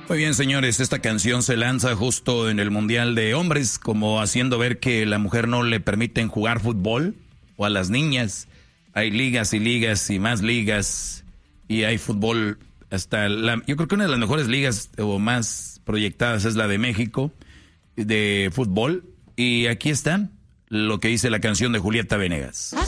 Muy bien, señores, esta canción se lanza justo en el Mundial de Hombres, como haciendo ver que la mujer no le permiten jugar fútbol, o a las niñas. Hay ligas y ligas y más ligas, y hay fútbol hasta yo creo que una de las mejores ligas o más proyectadas es la de México, de fútbol. Y aquí está lo que dice la canción de Julieta Venegas.